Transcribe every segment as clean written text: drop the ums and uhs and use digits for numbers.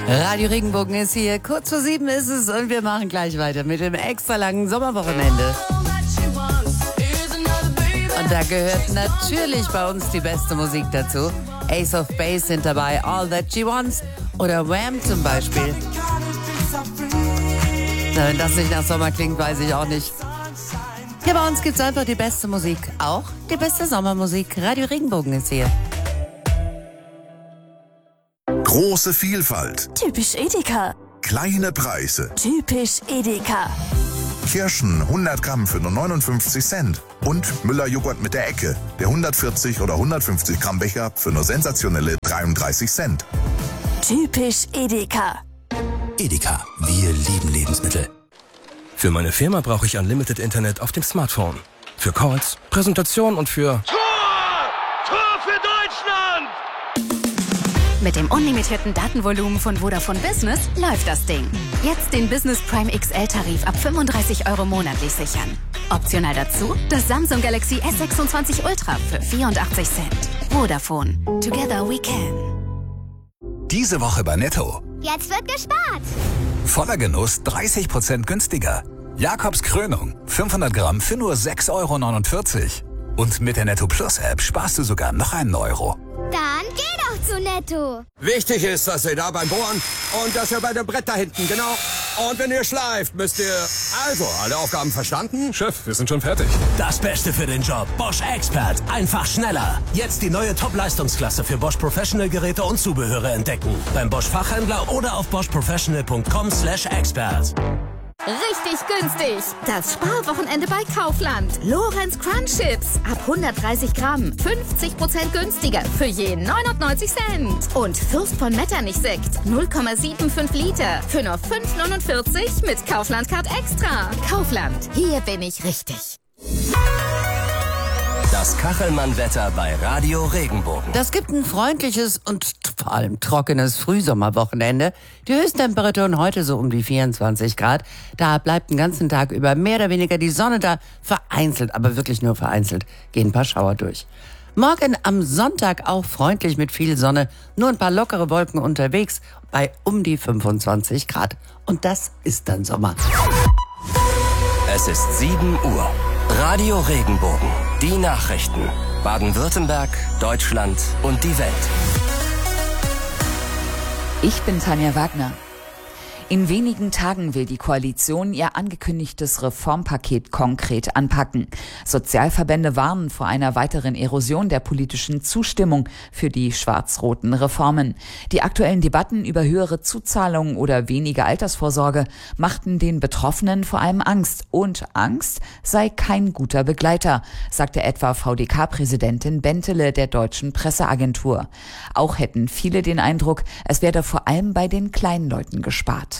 Radio Regenbogen ist hier. Kurz vor 7 ist es und wir machen gleich weiter mit dem extra langen Sommerwochenende. Und da gehört natürlich bei uns die beste Musik dazu. Ace of Base sind dabei, All That She Wants oder Wham zum Beispiel. Na, wenn das nicht nach Sommer klingt, weiß ich auch nicht. Hier bei uns gibt's einfach die beste Musik, auch die beste Sommermusik. Radio Regenbogen ist hier. Große Vielfalt. Typisch Edeka. Kleine Preise. Typisch Edeka. Kirschen 100 Gramm für nur 59 Cent. Und Müller-Joghurt mit der Ecke. Der 140 oder 150 Gramm Becher für nur sensationelle 33 Cent. Typisch Edeka. Edeka, wir lieben Lebensmittel. Für meine Firma brauche ich Unlimited Internet auf dem Smartphone. Für Calls, Präsentation und für... Tor für Deutschland! Mit dem unlimitierten Datenvolumen von Vodafone Business läuft das Ding. Jetzt den Business Prime XL-Tarif ab 35 € monatlich sichern. Optional dazu das Samsung Galaxy S26 Ultra für 84 Cent. Vodafone. Together we can. Diese Woche bei Netto. Jetzt wird gespart. Voller Genuss 30% günstiger. Jakobs Krönung 500 Gramm für nur 6,49 €. Und mit der Netto Plus App sparst du sogar noch einen Euro. Dann geh doch zu Netto. Wichtig ist, dass ihr da beim Bohren und dass ihr bei dem Brett da hinten, genau. Und wenn ihr schleift, müsst ihr... Also, alle Aufgaben verstanden? Chef, wir sind schon fertig. Das Beste für den Job. Bosch Expert. Einfach schneller. Jetzt die neue Top-Leistungsklasse für Bosch Professional Geräte und Zubehöre entdecken. Beim Bosch Fachhändler oder auf boschprofessional.com/expert. Richtig günstig. Das Sparwochenende bei Kaufland. Lorenz Crunch Chips. Ab 130 Gramm. 50% günstiger. Für je 99 Cent. Und Fürst von Metternich Sekt. 0,75 Liter. Für nur 5,49 mit Kaufland Card Extra. Kaufland. Hier bin ich richtig. Das Kachelmann-Wetter bei Radio Regenbogen. Das gibt ein freundliches und vor allem trockenes Frühsommerwochenende. Die Höchsttemperaturen heute so um die 24 Grad. Da bleibt den ganzen Tag über mehr oder weniger die Sonne da. Vereinzelt, aber wirklich nur vereinzelt, gehen ein paar Schauer durch. Morgen am Sonntag auch freundlich mit viel Sonne. Nur ein paar lockere Wolken unterwegs bei um die 25 Grad. Und das ist dann Sommer. Es ist 7 Uhr. Radio Regenbogen. Die Nachrichten. Baden-Württemberg, Deutschland und die Welt. Ich bin Tanja Wagner. In wenigen Tagen will die Koalition ihr angekündigtes Reformpaket konkret anpacken. Sozialverbände warnen vor einer weiteren Erosion der politischen Zustimmung für die schwarz-roten Reformen. Die aktuellen Debatten über höhere Zuzahlungen oder weniger Altersvorsorge machten den Betroffenen vor allem Angst. Und Angst sei kein guter Begleiter, sagte etwa VDK-Präsidentin Bentele der Deutschen Presseagentur. Auch hätten viele den Eindruck, es werde vor allem bei den kleinen Leuten gespart.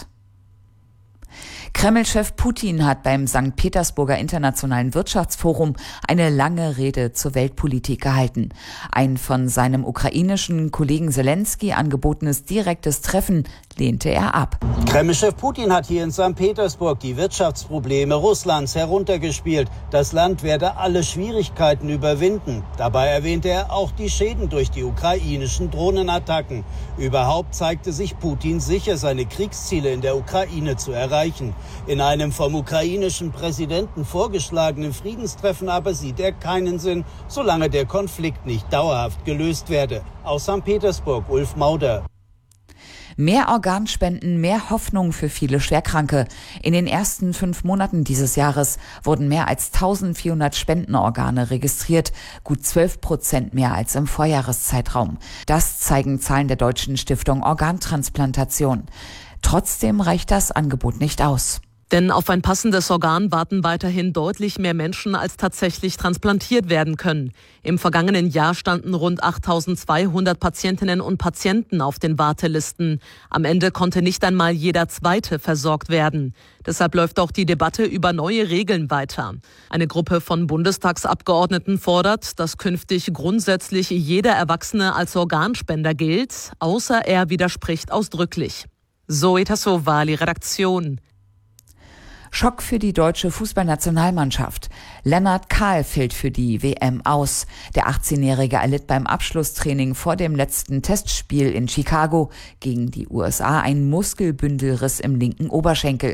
Kreml-Chef Putin hat beim St. Petersburger Internationalen Wirtschaftsforum eine lange Rede zur Weltpolitik gehalten. Ein von seinem ukrainischen Kollegen Selensky angebotenes direktes Treffen lehnte er ab. Kreml-Chef Putin hat hier in St. Petersburg die Wirtschaftsprobleme Russlands heruntergespielt. Das Land werde alle Schwierigkeiten überwinden. Dabei erwähnte er auch die Schäden durch die ukrainischen Drohnenattacken. Überhaupt zeigte sich Putin sicher, seine Kriegsziele in der Ukraine zu erreichen. In einem vom ukrainischen Präsidenten vorgeschlagenen Friedenstreffen aber sieht er keinen Sinn, solange der Konflikt nicht dauerhaft gelöst werde. Aus St. Petersburg, Ulf Mauder. Mehr Organspenden, mehr Hoffnung für viele Schwerkranke. In den ersten 5 Monaten dieses Jahres wurden mehr als 1400 Spendenorgane registriert, gut 12% mehr als im Vorjahreszeitraum. Das zeigen Zahlen der Deutschen Stiftung Organtransplantation. Trotzdem reicht das Angebot nicht aus. Denn auf ein passendes Organ warten weiterhin deutlich mehr Menschen, als tatsächlich transplantiert werden können. Im vergangenen Jahr standen rund 8.200 Patientinnen und Patienten auf den Wartelisten. Am Ende konnte nicht einmal jeder Zweite versorgt werden. Deshalb läuft auch die Debatte über neue Regeln weiter. Eine Gruppe von Bundestagsabgeordneten fordert, dass künftig grundsätzlich jeder Erwachsene als Organspender gilt, außer er widerspricht ausdrücklich. Zoe Tassovali, Redaktion. Schock für die deutsche Fußballnationalmannschaft. Lennart Kahl fällt für die WM aus. Der 18-Jährige erlitt beim Abschlusstraining vor dem letzten Testspiel in Chicago gegen die USA einen Muskelbündelriss im linken Oberschenkel.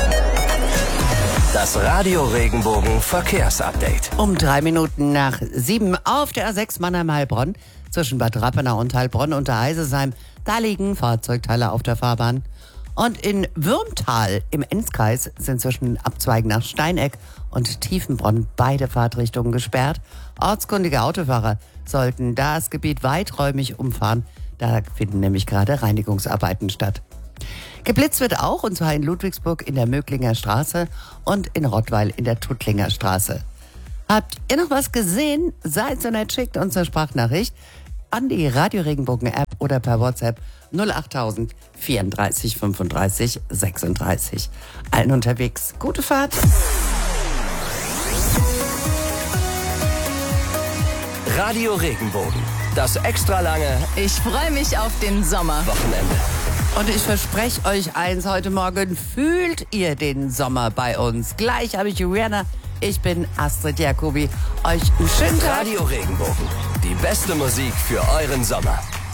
Das Radio Regenbogen Verkehrsupdate. Um 3 Minuten nach 7 auf der A6 Mannheim-Heilbronn zwischen Bad Rappenau und Heilbronn unter Heisesheim. Da liegen Fahrzeugteile auf der Fahrbahn. Und in Würmtal im Enzkreis sind zwischen Abzweigen nach Steineck und Tiefenbronn beide Fahrtrichtungen gesperrt. Ortskundige Autofahrer sollten das Gebiet weiträumig umfahren. Da finden nämlich gerade Reinigungsarbeiten statt. Geblitzt wird auch, und zwar in Ludwigsburg in der Möglinger Straße und in Rottweil in der Tuttlinger Straße. Habt ihr noch was gesehen? Seid so nett, schickt uns eine Sprachnachricht an die Radio Regenbogen App oder per WhatsApp 08000 34 35 36. Allen unterwegs gute Fahrt. Radio Regenbogen. Das extra lange Ich freue mich auf den Sommer. Wochenende. Und ich verspreche euch eins, heute Morgen fühlt ihr den Sommer bei uns. Gleich habe ich Rihanna, ich bin Astrid Jacobi. Euch einen schönen Tag. Radio Regenbogen. Die beste Musik für euren Sommer.